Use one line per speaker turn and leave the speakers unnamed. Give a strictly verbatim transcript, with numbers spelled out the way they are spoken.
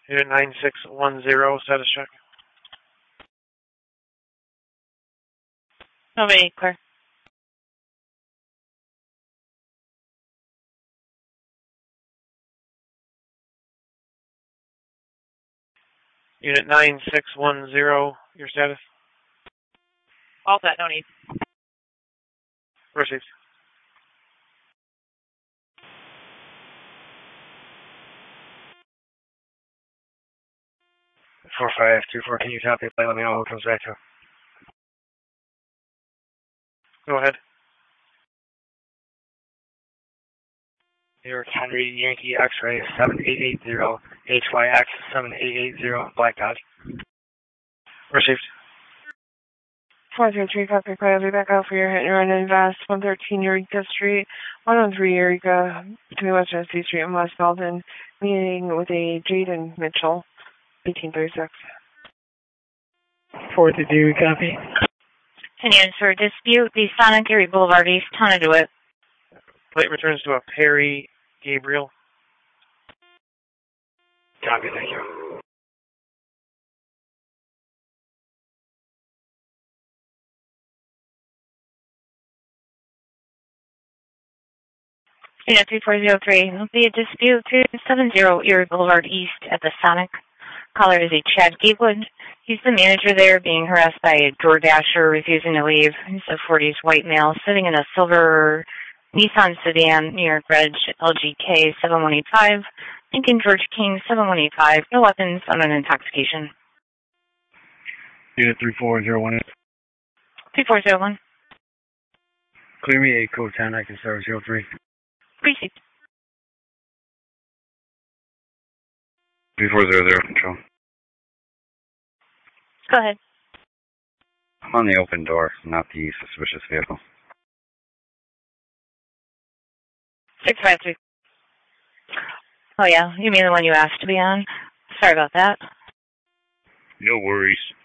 Unit nine six one zero, status check.
Nobody, clear.
Unit nine six one zero, your status?
All set, no need.
Received. four five two four, can you copy? Let me know who comes back to. Go ahead. New York Henry Yankee X-ray seven eight eight zero, H Y X seven eight eight zero, Black Dodge. Received.
four zero three, copy, I'll be back out for your hit and run invest, one thirteen Eureka Street, one oh three Eureka, between West Genesee Street and West Belden, meeting with a Jaden Mitchell, eighteen thirty-six.
four two two, copy.
Can you answer dispute the Sonic Erie Boulevard East, ton of do it.
Plate returns to a Perry Gabriel. Copy, thank you.
Unit three four zero three, will be a dispute three seven zero Erie Boulevard East at the Sonic. Caller is a Chad Gatewood. He's the manager there, being harassed by a DoorDasher refusing to leave. He's a forties white male sitting in a silver Nissan sedan, New York Reg, L G K seven one eight five, Lincoln George King seven one eight five, no weapons, under intoxication.
Unit three four zero one.
three four zero one.
Clear me eight code ten, I can start zero three.
Received.
three four zero zero, control.
Go ahead.
I'm on the open door, not the suspicious vehicle.
six five three. Oh, yeah. You mean the one you asked to be on? Sorry about that.
No worries.